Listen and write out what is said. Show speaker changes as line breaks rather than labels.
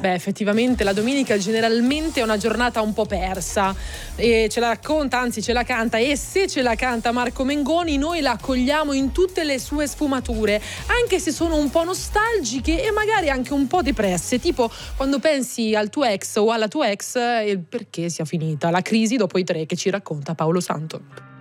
Beh, effettivamente la domenica generalmente è una giornata un po' persa e ce la racconta, anzi ce la canta, e se ce la canta Marco Mengoni noi la accogliamo in tutte le sue sfumature, anche se sono un po' nostalgiche e magari anche un po' depresse, tipo quando pensi al tuo ex o alla tua ex e perché sia finita la crisi dopo i 3 che ci racconta Paolo Santo.